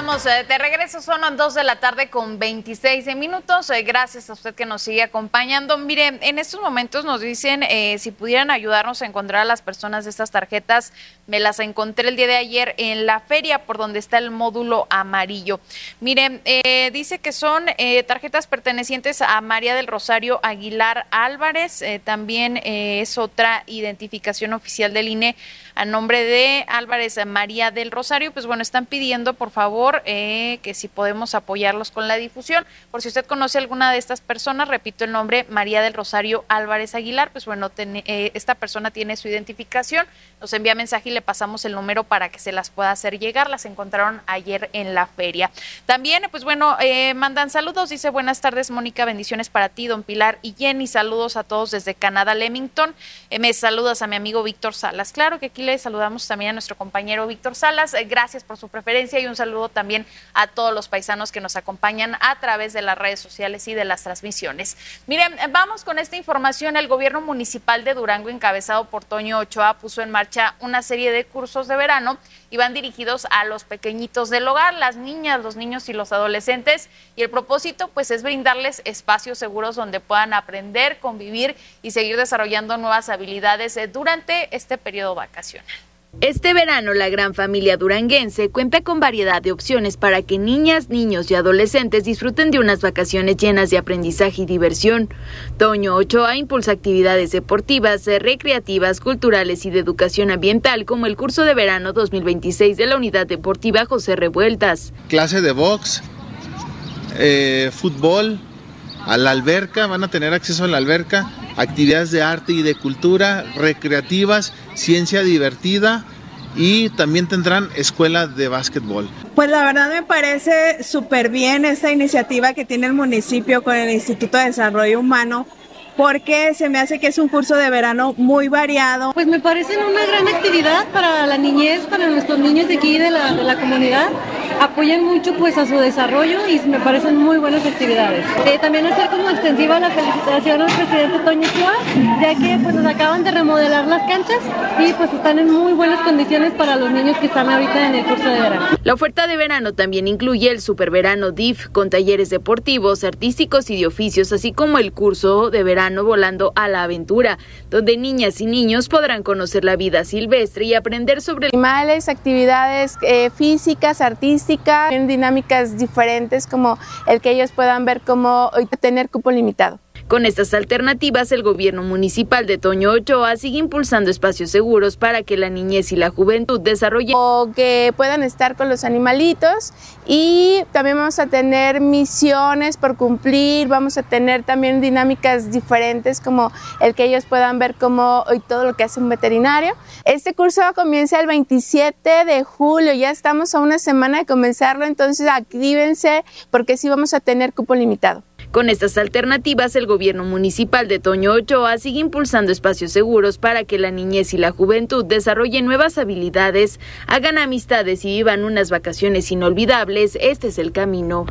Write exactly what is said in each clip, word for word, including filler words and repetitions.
estamos eh, de regreso, son las dos de la tarde con veintiséis minutos. Eh, gracias a usted que nos sigue acompañando. Mire, en estos momentos nos dicen eh, si pudieran ayudarnos a encontrar a las personas de estas tarjetas. Me las encontré el día de ayer en la feria por donde está el módulo amarillo. Mire, eh, dice que son eh, tarjetas pertenecientes a María del Rosario Aguilar Álvarez. Eh, también eh, es otra identificación oficial del I N E a nombre de Álvarez María del Rosario. Pues bueno, están pidiendo por favor eh, que si podemos apoyarlos con la difusión. Por si usted conoce a alguna de estas personas, repito el nombre, María del Rosario Álvarez Aguilar, pues bueno, ten, eh, esta persona tiene su identificación, nos envía mensaje y le pasamos el número para que se las pueda hacer llegar. Las encontraron ayer en la feria. También, pues bueno, eh, mandan saludos, dice buenas tardes Mónica, bendiciones para ti, don Pilar y Jenny, saludos a todos desde Canadá, Leamington. Eh, me saludas a mi amigo Víctor Salas. Claro que aquí le saludamos también a nuestro compañero Víctor Salas, eh, gracias por su preferencia y un saludo también a todos los paisanos que nos acompañan a través de las redes sociales y de las transmisiones. Miren, vamos con esta información. El gobierno municipal de Durango, encabezado por Toño Ochoa, puso en marcha una serie de cursos de verano y van dirigidos a los pequeñitos del hogar, las niñas, los niños y los adolescentes, y el propósito pues es brindarles espacios seguros donde puedan aprender, convivir y seguir desarrollando nuevas habilidades durante este periodo vacacional. Este verano, la gran familia duranguense cuenta con variedad de opciones para que niñas, niños y adolescentes disfruten de unas vacaciones llenas de aprendizaje y diversión. Toño Ochoa impulsa actividades deportivas, recreativas, culturales y de educación ambiental, como el curso de verano dos mil veintiséis de la Unidad Deportiva José Revueltas. Clase de box, eh, fútbol, a la alberca, van a tener acceso a la alberca, actividades de arte y de cultura, recreativas, ciencia divertida y también tendrán escuela de básquetbol. Pues la verdad me parece súper bien esta iniciativa que tiene el municipio con el Instituto de Desarrollo Humano, porque se me hace que es un curso de verano muy variado. Pues me parece una gran actividad para la niñez, para nuestros niños de aquí de la, de la comunidad. Apoyan mucho pues a su desarrollo y me parecen muy buenas actividades. Eh, también hacer como extensiva la felicitación al presidente Toño Ochoa, ya que pues nos acaban de remodelar las canchas y pues están en muy buenas condiciones para los niños que están ahorita en el curso de verano. La oferta de verano también incluye el Superverano D I F con talleres deportivos, artísticos y de oficios, así como el curso de verano Volando a la Aventura, donde niñas y niños podrán conocer la vida silvestre y aprender sobre animales, actividades eh, físicas, artísticas, en dinámicas diferentes, como el que ellos puedan ver cómo tener cupo limitado. Con estas alternativas, el gobierno municipal de Toño Ochoa sigue impulsando espacios seguros para que la niñez y la juventud desarrollen o que puedan estar con los animalitos, y también vamos a tener misiones por cumplir, vamos a tener también dinámicas diferentes como el que ellos puedan ver cómo y todo lo que hace un veterinario. Este curso comienza el veintisiete de julio, ya estamos a una semana de comenzarlo, entonces actívense porque sí vamos a tener cupo limitado. Con estas alternativas, el gobierno municipal de Toño Ochoa sigue impulsando espacios seguros para que la niñez y la juventud desarrollen nuevas habilidades, hagan amistades y vivan unas vacaciones inolvidables. Este es el camino.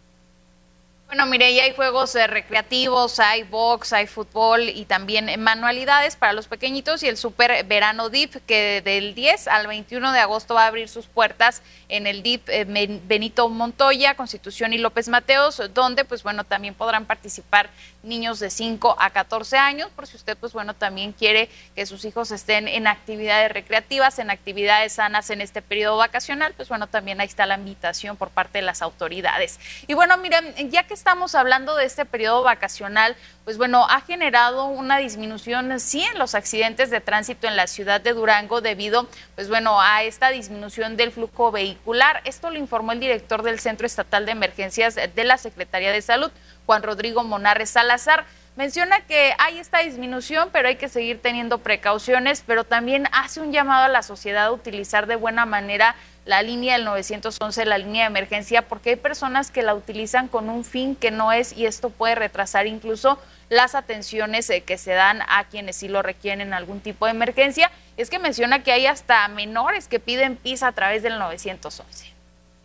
Bueno, mire, ya hay juegos eh, recreativos, hay box, hay fútbol y también manualidades para los pequeñitos, y el Super Verano D I F, que del diez al veintiuno de agosto va a abrir sus puertas en el D I F eh, Benito Montoya, Constitución y López Mateos, donde pues bueno, también podrán participar niños de cinco a catorce años, por si usted pues bueno, también quiere que sus hijos estén en actividades recreativas, en actividades sanas en este periodo vacacional, pues bueno, también ahí está la invitación por parte de las autoridades. Y bueno, miren, ya que estamos hablando de este periodo vacacional, pues bueno, ha generado una disminución, sí, en los accidentes de tránsito en la ciudad de Durango debido, pues bueno, a esta disminución del flujo vehicular. Esto lo informó el director del Centro Estatal de Emergencias de la Secretaría de Salud, Juan Rodrigo Monarres Salazar. Menciona que hay esta disminución, pero hay que seguir teniendo precauciones, pero también hace un llamado a la sociedad a utilizar de buena manera la línea del nueve once, la línea de emergencia, porque hay personas que la utilizan con un fin que no es, y esto puede retrasar incluso las atenciones eh, que se dan a quienes sí lo requieren en algún tipo de emergencia. Es que menciona que hay hasta menores que piden pis a través del nueve once.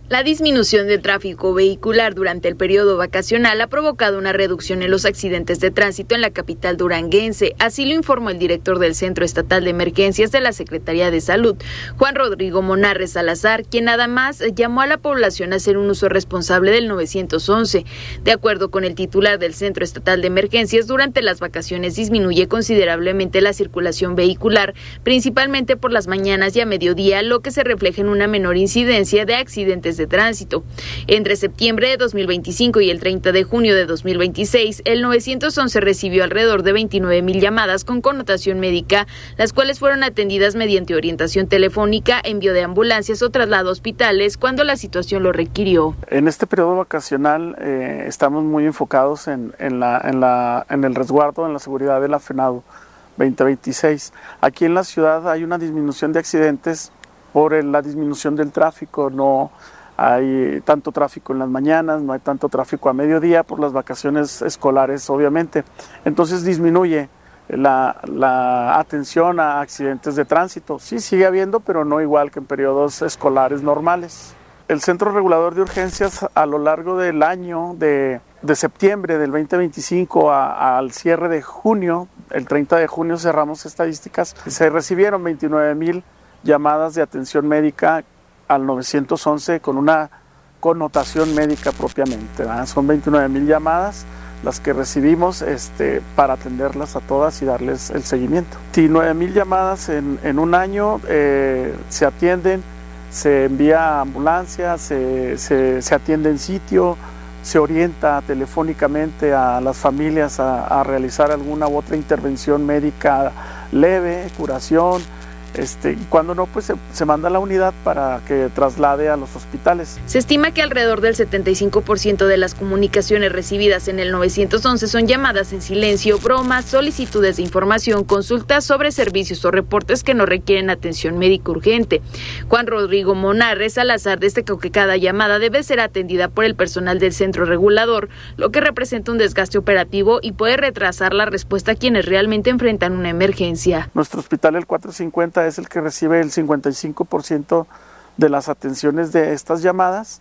La disminución del tráfico vehicular durante el periodo vacacional ha provocado una reducción en los accidentes de tránsito en la capital duranguense. Así lo informó el director del Centro Estatal de Emergencias de la Secretaría de Salud, Juan Rodrigo Monarres Salazar, quien además llamó a la población a hacer un uso responsable del nueve once. De acuerdo con el titular del Centro Estatal de Emergencias, durante las vacaciones disminuye considerablemente la circulación vehicular, principalmente por las mañanas y a mediodía, lo que se refleja en una menor incidencia de accidentes de tránsito. Entre septiembre de dos mil veinticinco y el treinta de junio de dos mil veintiséis, el nueve once recibió alrededor de veintinueve mil llamadas con connotación médica, las cuales fueron atendidas mediante orientación telefónica, envío de ambulancias o traslado a hospitales cuando la situación lo requirió. En este periodo vacacional eh, estamos muy enfocados en, en, la, en, la, en el resguardo, en la seguridad de la FENADU veinte veintiséis. Aquí en la ciudad hay una disminución de accidentes por el, la disminución del tráfico. No hay tanto tráfico en las mañanas, no hay tanto tráfico a mediodía por las vacaciones escolares, obviamente. Entonces disminuye la, la atención a accidentes de tránsito. Sí, sigue habiendo, pero no igual que en periodos escolares normales. El Centro Regulador de Urgencias, a lo largo del año de, de septiembre del veinte veinticinco a, a, al cierre de junio, el treinta de junio cerramos estadísticas, se recibieron veintinueve mil llamadas de atención médica al nueve once con una connotación médica propiamente, ¿verdad? Son veintinueve mil llamadas las que recibimos este, para atenderlas a todas y darles el seguimiento. Si nueve mil llamadas en, en un año eh, se atienden, se envía ambulancia, se, se, se atiende en sitio, se orienta telefónicamente a las familias a, a realizar alguna u otra intervención médica leve, curación. Este, cuando no, pues se, se manda a la unidad para que traslade a los hospitales. Se estima que alrededor del setenta y cinco por ciento de las comunicaciones recibidas en el nueve once son llamadas en silencio, bromas, solicitudes de información, consultas sobre servicios o reportes que no requieren atención médica urgente. Juan Rodrigo Monarres Salazar destacó que cada llamada debe ser atendida por el personal del centro regulador, lo que representa un desgaste operativo y puede retrasar la respuesta a quienes realmente enfrentan una emergencia. Nuestro hospital, el cuatrocientos cincuenta, es el que recibe el cincuenta y cinco por ciento de las atenciones de estas llamadas,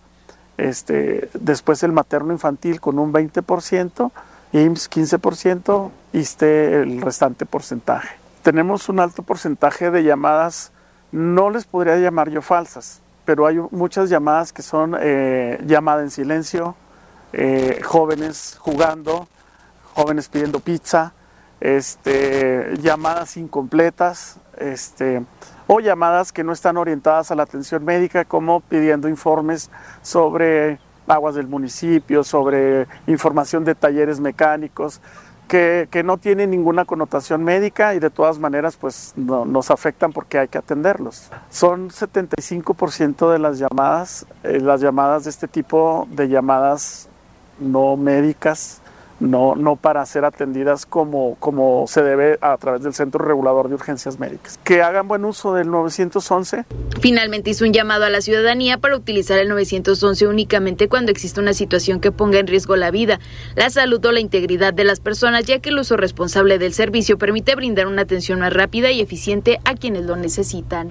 este, después el materno infantil con un veinte por ciento, I M S S quince por ciento, I S S S T E el restante porcentaje. Tenemos un alto porcentaje de llamadas, no les podría llamar yo falsas, pero hay muchas llamadas que son eh, llamada en silencio, eh, jóvenes jugando, jóvenes pidiendo pizza, este, llamadas incompletas, este, o llamadas que no están orientadas a la atención médica, como pidiendo informes sobre aguas del municipio, sobre información de talleres mecánicos, que, que no tienen ninguna connotación médica y de todas maneras pues no, nos afectan porque hay que atenderlos. Son setenta y cinco por ciento de las llamadas, eh, las llamadas de este tipo de llamadas no médicas, No, no para ser atendidas como, como se debe a través del Centro Regulador de Urgencias Médicas. Que hagan buen uso del nueve once. Finalmente hizo un llamado a la ciudadanía para utilizar el nueve once únicamente cuando existe una situación que ponga en riesgo la vida, la salud o la integridad de las personas, ya que el uso responsable del servicio permite brindar una atención más rápida y eficiente a quienes lo necesitan.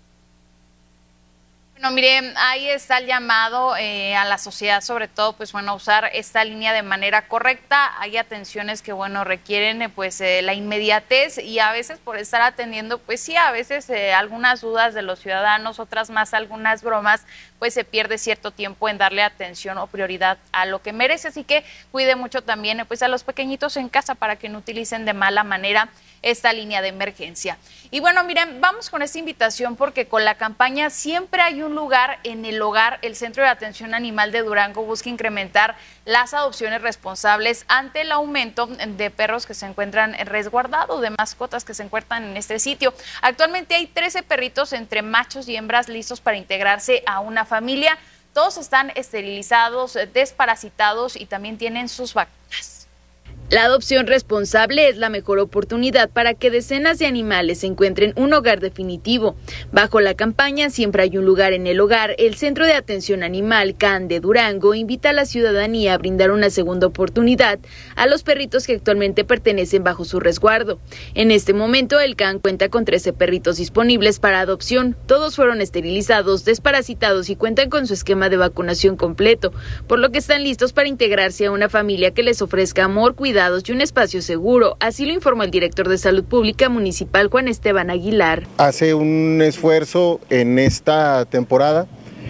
Bueno, mire, ahí está el llamado eh, a la sociedad, sobre todo, pues bueno, usar esta línea de manera correcta. Hay atenciones que, bueno, requieren eh, pues eh, la inmediatez y a veces por estar atendiendo, pues sí, a veces eh, algunas dudas de los ciudadanos, otras más algunas bromas, pues se pierde cierto tiempo en darle atención o prioridad a lo que merece. Así que cuide mucho también eh, pues a los pequeñitos en casa para que no utilicen de mala manera esta línea de emergencia. Y bueno, miren, vamos con esta invitación porque con la campaña Siempre hay un lugar en el hogar, el Centro de Atención Animal de Durango busca incrementar las adopciones responsables ante el aumento de perros que se encuentran resguardados, de mascotas que se encuentran en este sitio. Actualmente hay trece perritos entre machos y hembras listos para integrarse a una familia. Todos están esterilizados, desparasitados y también tienen sus vacunas. La adopción responsable es la mejor oportunidad para que decenas de animales encuentren un hogar definitivo. Bajo la campaña Siempre hay un lugar en el hogar, el Centro de Atención Animal C A N de Durango invita a la ciudadanía a brindar una segunda oportunidad a los perritos que actualmente pertenecen bajo su resguardo. En este momento, el C A N cuenta con trece perritos disponibles para adopción. Todos fueron esterilizados, desparasitados y cuentan con su esquema de vacunación completo, por lo que están listos para integrarse a una familia que les ofrezca amor, cuidado y un espacio seguro. Así lo informó el director de Salud Pública Municipal, Juan Esteban Aguilar. Hace un esfuerzo en esta temporada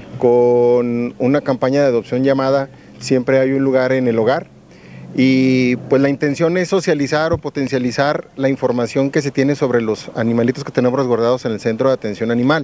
con una campaña de adopción llamada Siempre hay un lugar en el hogar, y pues la intención es socializar o potencializar la información que se tiene sobre los animalitos que tenemos resguardados en el Centro de Atención Animal.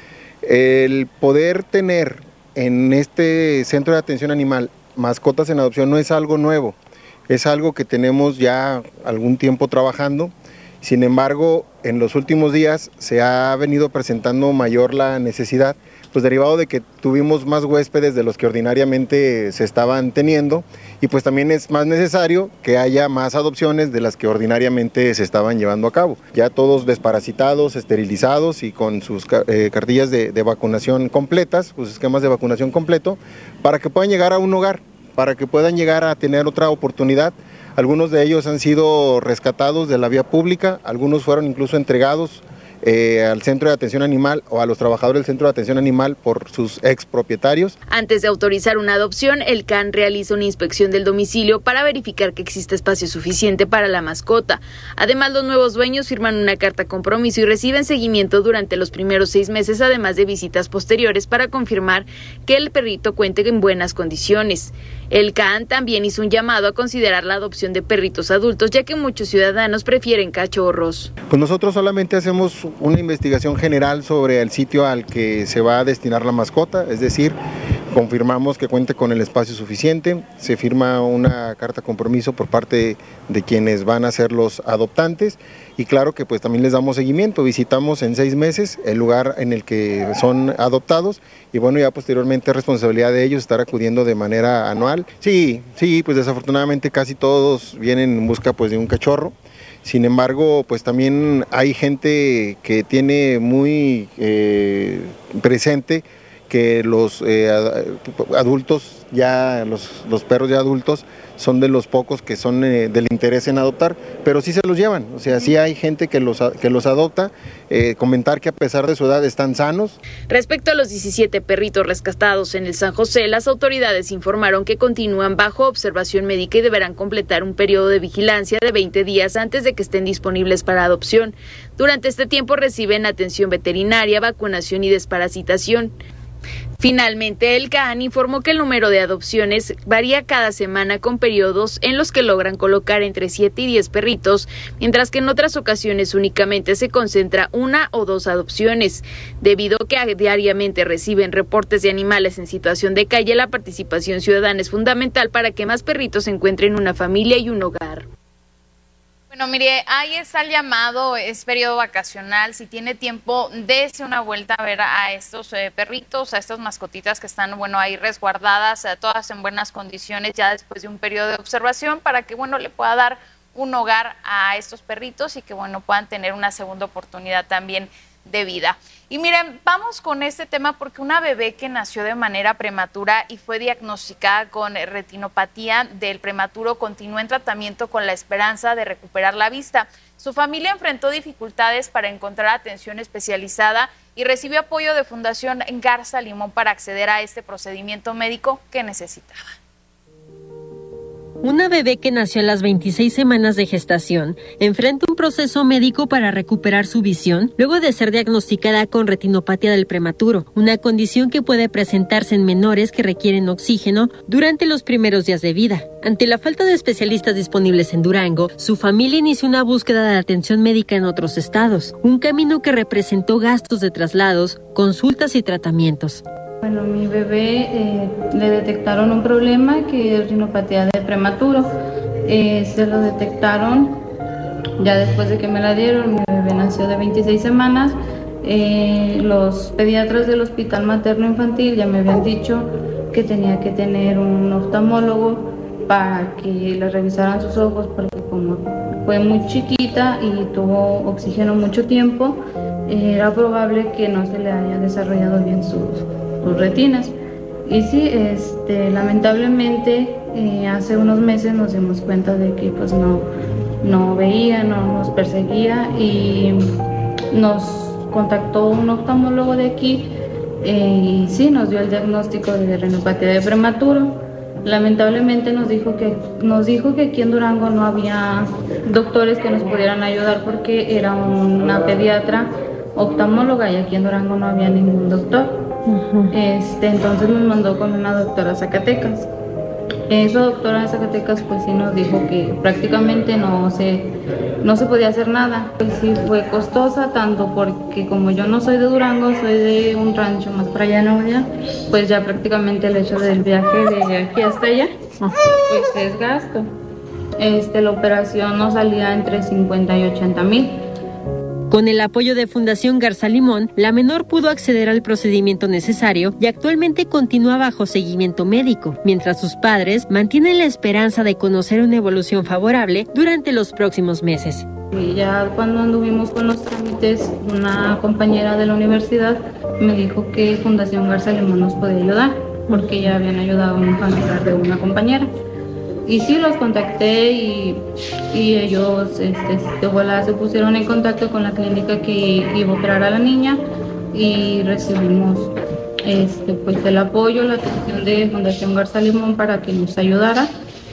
El poder tener en este Centro de Atención Animal mascotas en adopción no es algo nuevo. Es algo que tenemos ya algún tiempo trabajando. Sin embargo, en los últimos días se ha venido presentando mayor la necesidad, pues derivado de que tuvimos más huéspedes de los que ordinariamente se estaban teniendo, y pues también es más necesario que haya más adopciones de las que ordinariamente se estaban llevando a cabo. Ya todos desparasitados, esterilizados y con sus eh, cartillas de, de vacunación completas, sus esquemas de vacunación completo, para que puedan llegar a un hogar, para que puedan llegar a tener otra oportunidad. Algunos de ellos han sido rescatados de la vía pública, algunos fueron incluso entregados eh, al Centro de Atención Animal o a los trabajadores del Centro de Atención Animal por sus ex propietarios. Antes de autorizar una adopción, el C A N realiza una inspección del domicilio para verificar que existe espacio suficiente para la mascota. Además, los nuevos dueños firman una carta compromiso y reciben seguimiento durante los primeros seis meses, además de visitas posteriores para confirmar que el perrito cuente en buenas condiciones. El C A N también hizo un llamado a considerar la adopción de perritos adultos, ya que muchos ciudadanos prefieren cachorros. Pues nosotros solamente hacemos una investigación general sobre el sitio al que se va a destinar la mascota, es decir, confirmamos que cuente con el espacio suficiente, se firma una carta compromiso por parte de quienes van a ser los adoptantes, y claro que pues también les damos seguimiento, visitamos en seis meses el lugar en el que son adoptados, y bueno, ya posteriormente es responsabilidad de ellos estar acudiendo de manera anual. Sí, sí, pues desafortunadamente casi todos vienen en busca pues de un cachorro. Sin embargo, pues también hay gente que tiene muy eh, presente que los eh, adultos, ya los, los perros ya adultos, son de los pocos que son eh, del interés en adoptar, pero sí se los llevan, o sea, sí hay gente que los, que los adopta. Eh, comentar que a pesar de su edad están sanos. Respecto a los diecisiete perritos rescatados en el San José, las autoridades informaron que continúan bajo observación médica y deberán completar un periodo de vigilancia de veinte días antes de que estén disponibles para adopción. Durante este tiempo reciben atención veterinaria, vacunación y desparasitación. Finalmente, el C A N informó que el número de adopciones varía cada semana con periodos en los que logran colocar entre siete y diez perritos, mientras que en otras ocasiones únicamente se concentra una o dos adopciones. Debido a que diariamente reciben reportes de animales en situación de calle, la participación ciudadana es fundamental para que más perritos encuentren una familia y un hogar. Bueno, mire, ahí está el llamado, es periodo vacacional. Si tiene tiempo, dése una vuelta a ver a estos eh, perritos, a estas mascotitas que están, bueno, ahí resguardadas, eh, todas en buenas condiciones ya después de un periodo de observación, para que, bueno, le pueda dar un hogar a estos perritos y que, bueno, puedan tener una segunda oportunidad también de vida. Y miren, vamos con este tema porque una bebé que nació de manera prematura y fue diagnosticada con retinopatía del prematuro continúa en tratamiento con la esperanza de recuperar la vista. Su familia enfrentó dificultades para encontrar atención especializada y recibió apoyo de Fundación Garza Limón para acceder a este procedimiento médico que necesitaba. Una bebé que nació a las veintiséis semanas de gestación enfrenta un proceso médico para recuperar su visión luego de ser diagnosticada con retinopatía del prematuro, una condición que puede presentarse en menores que requieren oxígeno durante los primeros días de vida. Ante la falta de especialistas disponibles en Durango, su familia inició una búsqueda de atención médica en otros estados, un camino que representó gastos de traslados, consultas y tratamientos. Bueno, mi bebé eh, le detectaron un problema que es retinopatía del prematuro. Eh, se lo detectaron ya después de que me la dieron. Mi bebé nació de veintiséis semanas. Eh, los pediatras del Hospital Materno Infantil ya me habían dicho que tenía que tener un oftalmólogo para que le revisaran sus ojos, porque como fue muy chiquita y tuvo oxígeno mucho tiempo, era probable que no se le haya desarrollado bien sus, sus retinas. Y sí, este, lamentablemente eh, hace unos meses nos dimos cuenta de que pues no, no veía, no nos perseguía, y nos contactó un oftalmólogo de aquí eh, y sí, nos dio el diagnóstico de retinopatía de prematuro. Lamentablemente nos dijo que nos dijo que aquí en Durango no había doctores que nos pudieran ayudar porque era una pediatra oftalmóloga y aquí en Durango no había ningún doctor. Uh-huh. Este, entonces nos mandó con una doctora a Zacatecas. Esa doctora de Zacatecas pues sí nos dijo que prácticamente no se, no se podía hacer nada. Pues sí fue costosa, tanto porque como yo no soy de Durango, soy de un rancho más para allá en Nuevo León, pues ya prácticamente el hecho del viaje de aquí hasta allá, pues es gasto. Este, la operación nos salía entre cincuenta y ochenta mil. Con el apoyo de Fundación Garza Limón, la menor pudo acceder al procedimiento necesario y actualmente continúa bajo seguimiento médico, mientras sus padres mantienen la esperanza de conocer una evolución favorable durante los próximos meses. Y ya cuando anduvimos con los trámites, una compañera de la universidad me dijo que Fundación Garza Limón nos podía ayudar, porque ya habían ayudado a un familiar de una compañera. Y sí, los contacté y, y ellos este, de volada se pusieron en contacto con la clínica que iba a operar a la niña y recibimos este, pues el apoyo, la atención de Fundación Garza Limón para que nos ayudara.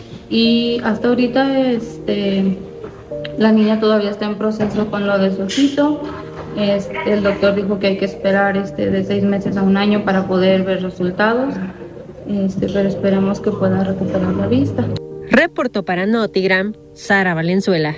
Y hasta ahorita este, la niña todavía está en proceso con lo de su ojito. Este, el doctor dijo que hay que esperar este, de seis meses a un año para poder ver resultados, este, pero esperemos que pueda recuperar la vista. Reportó para Notigram, Sara Valenzuela.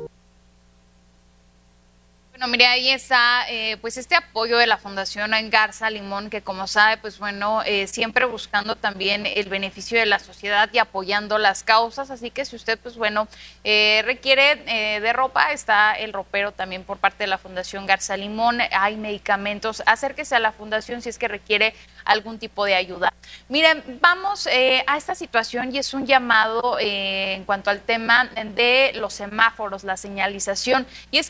Bueno, mire, ahí está eh, pues este apoyo de la Fundación Garza Limón, que como sabe, pues bueno, eh, siempre buscando también el beneficio de la sociedad y apoyando las causas, así que si usted pues bueno eh, requiere eh, de ropa, está el ropero también por parte de la Fundación Garza Limón, hay medicamentos, acérquese a la fundación si es que requiere algún tipo de ayuda. Miren, vamos eh, a esta situación y es un llamado eh, en cuanto al tema de los semáforos, la señalización, y es